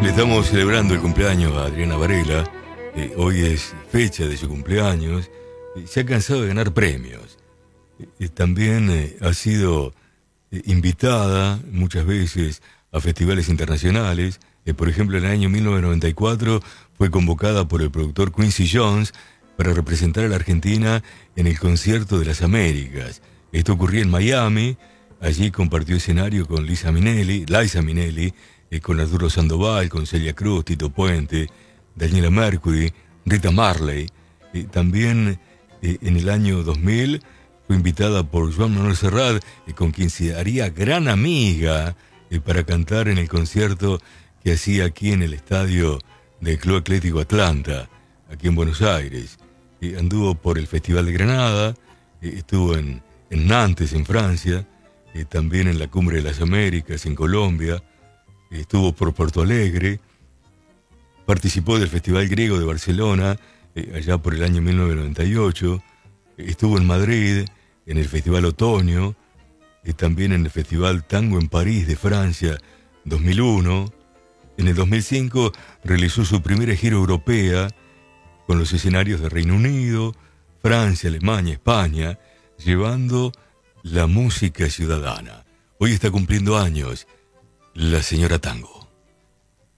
Le estamos celebrando el cumpleaños a Adriana Varela. Hoy es fecha de su cumpleaños. Se ha cansado de ganar premios. También ha sido invitada muchas veces a festivales internacionales. Por ejemplo, en el año 1994 fue convocada por el productor Quincy Jones para representar a la Argentina en el Concierto de las Américas. Esto ocurría en Miami. Allí compartió escenario con Liza Minnelli, con Arturo Sandoval, con Celia Cruz, Tito Puente, Daniela Mercury, Rita Marley. También en el año 2000 fue invitada por Joan Manuel Serrat, con quien se haría gran amiga para cantar en el concierto que hacía aquí en el estadio del Club Atlético Atlanta, aquí en Buenos Aires. Anduvo por el Festival de Granada, estuvo en Nantes, en Francia, también en la Cumbre de las Américas, en Colombia, estuvo por Porto Alegre, participó del Festival Griego de Barcelona, allá por el año 1998, estuvo en Madrid, en el Festival Otoño, también en el Festival Tango en París de Francia, 2001. En el 2005 realizó su primera gira europea con los escenarios de Reino Unido, Francia, Alemania, España, llevando la música ciudadana. Hoy está cumpliendo años la señora Tango.